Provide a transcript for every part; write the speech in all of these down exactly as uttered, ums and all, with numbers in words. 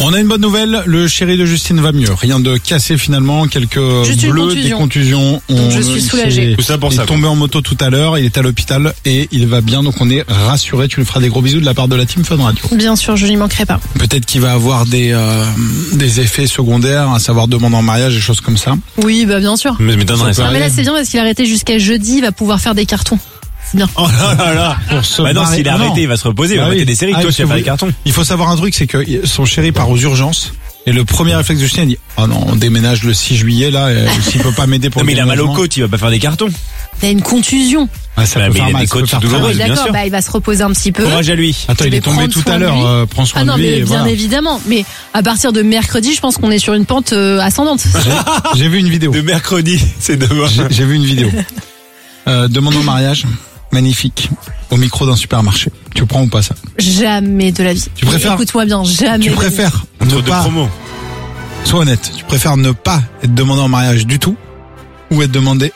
On a une bonne nouvelle, le chéri de Justine va mieux. Rien de cassé finalement, quelques Juste bleus, contusion. des contusions. Donc on, je suis soulagée. Il, Tout ça pour il ça, est tombé en moto tout à l'heure, il est à l'hôpital et il va bien, donc on est rassuré. Tu lui feras des gros bisous de la part de la team Fun Radio. Bien sûr, je n'y manquerai pas. Peut-être qu'il va avoir des euh, des effets secondaires, à savoir demande en mariage, des choses comme ça. Oui, bah bien sûr. Mais m'étonnerait Ça peut ça. Non, mais là c'est bien parce qu'il a arrêté jusqu'à jeudi, il va pouvoir faire des cartons. C'est bien. Oh là là là. Pour se Bah non, barrer- s'il est Ah non. arrêté, il va se reposer, il Bah va oui. mettre des séries. Ah, Toi, parce tu vas que faire des vous- cartons. Il faut savoir un truc, c'est que son chéri part aux urgences. Et le premier réflexe de Justine, il dit « Oh non, on déménage le six juillet, là, et s'il peut pas m'aider pour Non, le mais il a mal au déménagement. côte, il va pas faire des cartons. Il a une contusion. Ah, ça Bah, peut mais faire il a mal, des ça peut côtes faire très douloureuses. mal. Oui, bien d'accord, sûr. bah il va se reposer un petit peu. Courage à lui. Attends, Je il est vais tombé prendre tout soin à de l'heure, lui. euh, prends soin Ah non, de lui. mais et bien voilà. évidemment. Mais à partir de mercredi, je pense qu'on est sur une pente euh, ascendante. J'ai- J'ai vu une vidéo. De mercredi, c'est demain. J'ai j'ai vu une vidéo. Euh, demande en mariage, magnifique, au micro d'un supermarché. Tu prends ou pas ça? Jamais de la vie. Tu préfères- Écoute-moi bien, jamais. Tu de la vie. préfères Entre ne deux pas, promos. sois honnête, tu préfères ne pas être demandé en mariage du tout ou être demandé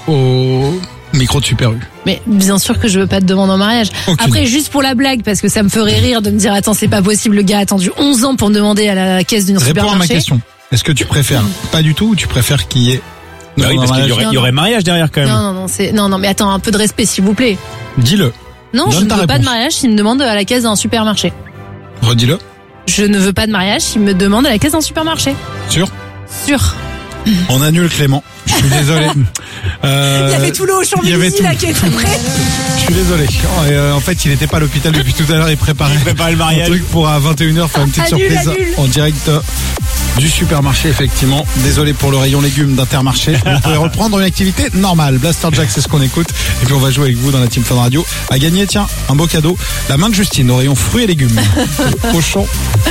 au micro de Super U? Mais bien sûr que je veux pas te demander en mariage. Aucune. Après, juste pour la blague, parce que ça me ferait rire de me dire, attends, c'est pas possible, le gars a attendu onze ans pour me demander à la caisse d'une Réponds à ma supermarché. question. Est-ce que tu préfères pas du tout ou tu préfères qu'il y ait Bah oui, demande en parce qu'il y mariage? aurait, Non, il y non. aurait mariage derrière quand même. Non, non, non, c'est, non, non, mais attends, un peu de respect, s'il vous plaît. Dis-le. Non, Donne je ne ta veux pas de réponse. mariage s'il me demande à la caisse d'un supermarché. Redis-le. Je ne veux pas de mariage s'il me demande à la caisse d'un supermarché. Sûr? Sûr. On annule Clément. Je suis désolé. Euh, Il y avait tout le haut il y avait Champs-Élysées tout. là qui était prêt. Je suis désolé. Oh, et, euh, en fait, il n'était pas à l'hôpital depuis tout à l'heure. Il préparait Préparer le un mariage. truc pour à vingt et une heures faire une petite Annule, surprise annule. en direct euh, du supermarché, effectivement. Désolé pour le rayon légumes d'Intermarché. Vous pouvez reprendre une activité normale. Blaster Jack, c'est ce qu'on écoute. Et puis on va jouer avec vous dans la Team Fun Radio. À gagner, tiens, un beau cadeau. La main de Justine au rayon fruits et légumes. Au champ.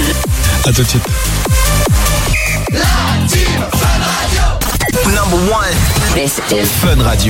À tout de suite. Number one. This is Fun Radio.